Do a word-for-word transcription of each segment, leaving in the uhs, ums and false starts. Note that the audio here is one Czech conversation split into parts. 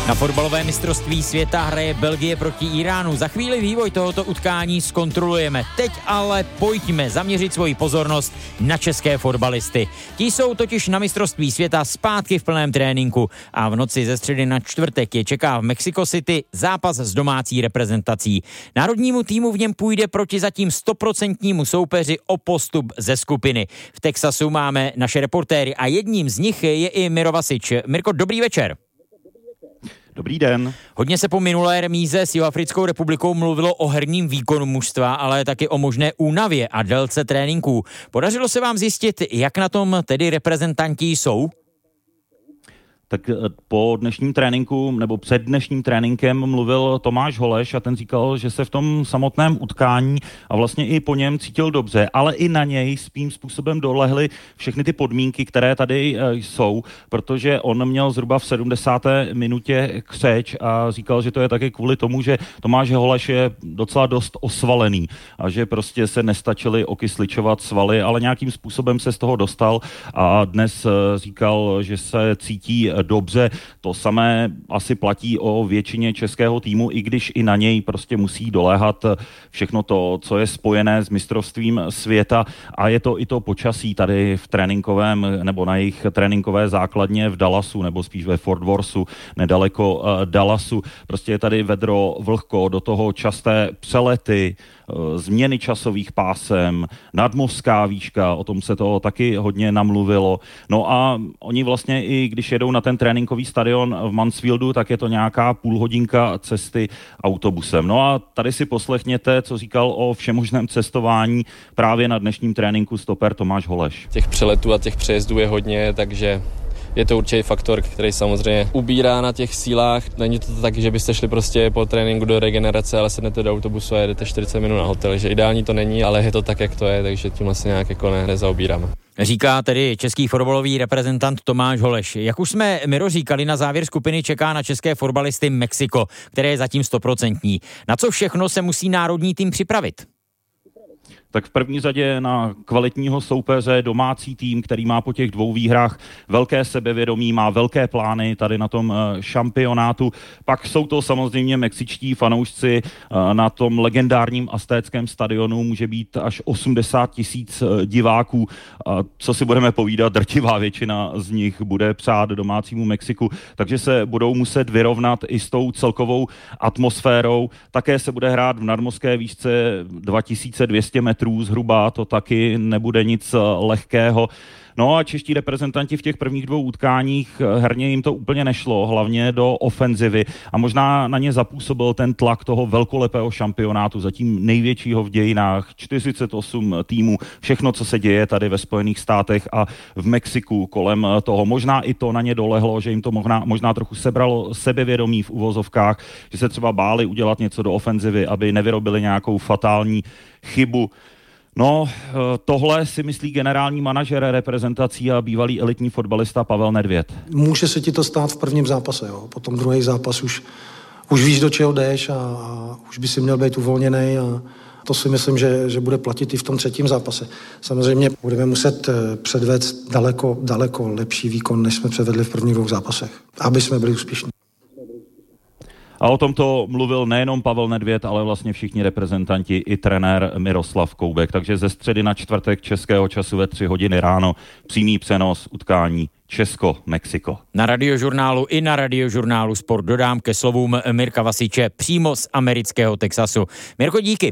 Na fotbalové mistrovství světa hraje Belgie proti Iránu. Za chvíli vývoj tohoto utkání zkontrolujeme. Teď ale pojďme zaměřit svoji pozornost na české fotbalisty. Ti jsou totiž na mistrovství světa zpátky v plném tréninku a v noci ze středy na čtvrtek je čeká v Mexico City zápas s domácí reprezentací. Národnímu týmu v něm půjde proti zatím stoprocentnímu soupeři o postup ze skupiny. V Texasu máme naše reportéry a jedním z nich je i Miro Vasič. Mirko, dobrý večer. Dobrý den. Hodně se po minulé remíze s Jihoafrickou republikou mluvilo o herním výkonu mužstva, ale taky o možné únavě a délce tréninků. Podařilo se vám zjistit, jak na tom tedy reprezentanti jsou? Tak po dnešním tréninku, nebo před dnešním tréninkem mluvil Tomáš Holeš a ten říkal, že se v tom samotném utkání a vlastně i po něm cítil dobře, ale i na něj svým způsobem dolehly všechny ty podmínky, které tady jsou, protože on měl zhruba v sedmdesáté minutě křeč a říkal, že to je taky kvůli tomu, že Tomáš Holeš je docela dost osvalený a že prostě se nestačily okysličovat svaly, ale nějakým způsobem se z toho dostal a dnes říkal, že se cítí dobře. To samé asi platí o většině českého týmu, i když i na něj prostě musí doléhat všechno to, co je spojené s mistrovstvím světa a je to i to počasí tady v tréninkovém nebo na jejich tréninkové základně v Dallasu nebo spíš ve Fort Worthu, nedaleko uh, Dallasu. Prostě je tady vedro, vlhko, do toho časté přelety, změny časových pásem, nadmořská výška, o tom se to taky hodně namluvilo. No a oni vlastně i když jedou na ten tréninkový stadion v Mansfieldu, tak je to nějaká půlhodinka cesty autobusem. No a tady si poslechněte, co říkal o všemožném cestování právě na dnešním tréninku stoper Tomáš Holeš. Těch přeletů a těch přejezdů je hodně, takže je to určitý faktor, který samozřejmě ubírá na těch sílách. Není to tak, že byste šli prostě po tréninku do regenerace, ale sednete do autobusu a jedete čtyřicet minut na hotel, že ideální to není, ale je to tak, jak to je, takže tím se nějak jako ne, nezaobíráme. Říká tedy český fotbalový reprezentant Tomáš Holeš. Jak už jsme, Miro, říkali, na závěr skupiny čeká na české fotbalisty Mexiko, které je zatím stoprocentní. Na co všechno se musí národní tým připravit? Tak v první řadě na kvalitního soupeře, domácí tým, který má po těch dvou výhrách velké sebevědomí, má velké plány tady na tom šampionátu. Pak jsou to samozřejmě mexičtí fanoušci, na tom legendárním aztéckém stadionu může být až osmdesát tisíc diváků. Co si budeme povídat, drtivá většina z nich bude přát domácímu Mexiku, takže se budou muset vyrovnat i s tou celkovou atmosférou. Také se bude hrát v nadmořské výšce dva tisíce dvě stě metrů zhruba, to taky nebude nic lehkého. No a čeští reprezentanti v těch prvních dvou utkáních herně jim to úplně nešlo, hlavně do ofenzivy a možná na ně zapůsobil ten tlak toho velkolepého šampionátu, zatím největšího v dějinách, čtyřicet osm týmů, všechno, co se děje tady ve Spojených státech a v Mexiku kolem toho. Možná i to na ně dolehlo, že jim to možná, možná trochu sebralo sebevědomí v uvozovkách, že se třeba báli udělat něco do ofenzivy, aby nevyrobili nějakou fatální chybu. No, tohle si myslí generální manažer reprezentací a bývalý elitní fotbalista Pavel Nedvěd. Může se ti to stát v prvním zápase, jo. Potom druhý zápas už, už víš, do čeho jdeš a, a už by si měl být uvolněný a to si myslím, že, že bude platit i v tom třetím zápase. Samozřejmě budeme muset předvést daleko, daleko lepší výkon, než jsme předvedli v prvních dvou zápasech, aby jsme byli úspěšní. A o tomto mluvil nejenom Pavel Nedvěd, ale vlastně všichni reprezentanti i trenér Miroslav Koubek. Takže ze středy na čtvrtek českého času ve tři hodiny ráno přímý přenos utkání Česko-Mexiko. Na Radiožurnálu i na Radiožurnálu Sport dodám ke slovům Mirka Vasiče přímo z amerického Texasu. Mirko, díky.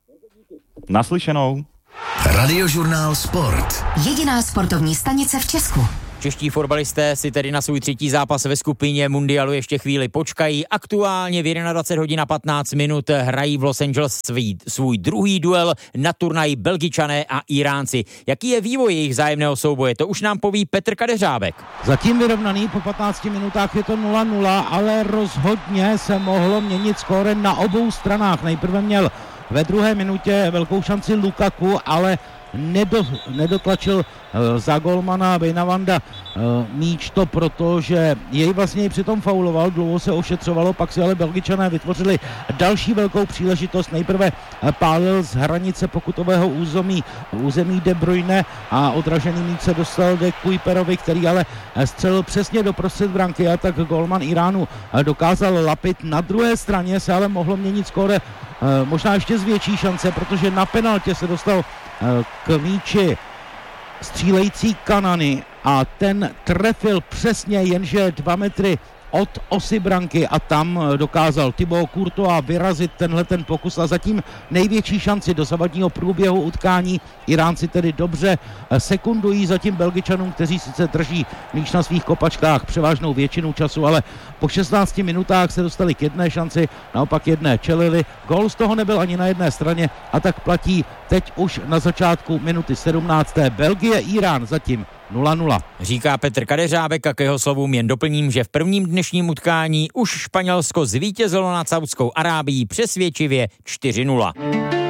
Naslyšenou. Radiožurnál Sport. Jediná sportovní stanice v Česku. Čeští fotbalisté si tedy na svůj třetí zápas ve skupině mundialu ještě chvíli počkají. Aktuálně v dvacet jedna hodin a patnáct minut hrají v Los Angeles svý, svůj druhý duel na turnaji Belgičané a Iránci. Jaký je vývoj jejich vzájemného souboje? To už nám poví Petr Kadeřábek. Zatím vyrovnaný, po patnácti minutách je to nula nula, ale rozhodně se mohlo měnit skóre na obou stranách. Nejprve měl ve druhé minutě velkou šanci Lukaku, ale nedo, nedotlačil za golmana Bejnavanda míč to proto, že jej vlastně přitom fauloval, dlouho se ošetřovalo, pak si ale Belgičané vytvořili další velkou příležitost. Nejprve pálil z hranice pokutového území, území De Bruyne a odražený míč se dostal de Kuiperovi, který ale střelil přesně do prostřed branky a tak golman Iránu dokázal lapit. Na druhé straně se ale mohlo měnit skóre možná ještě z větší šance, protože na penaltě se dostal k míči střílející Kanany a ten trefil přesně jenže dva metry od osy branky a tam dokázal Thibaut Courtois vyrazit tenhle ten pokus a zatím největší šanci dosavadního průběhu utkání. Iránci tedy dobře sekundují zatím Belgičanům, kteří sice drží míč na svých kopačkách převážnou většinu času, ale po šestnácti minutách se dostali k jedné šanci, naopak jedné čelili. Gól z toho nebyl ani na jedné straně a tak platí teď už na začátku minuty sedmnácté Belgie Irán zatím nula nula. Říká Petr Kadeřábek a k jeho slovům jen doplním, že v prvním dnešním utkání už Španělsko zvítězilo nad Saudskou Arábií přesvědčivě čtyři nula.